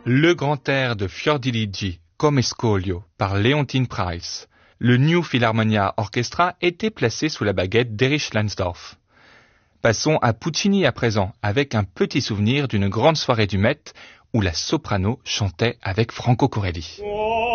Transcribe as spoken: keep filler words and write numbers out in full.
Le grand air de Fiordiligi, Come Scoglio, par Leontyne Price. Le New Philharmonia Orchestra était placé sous la baguette d'Erich Lansdorf. Passons à Puccini à présent, avec un petit souvenir d'une grande soirée du Met où la soprano chantait avec Franco Corelli.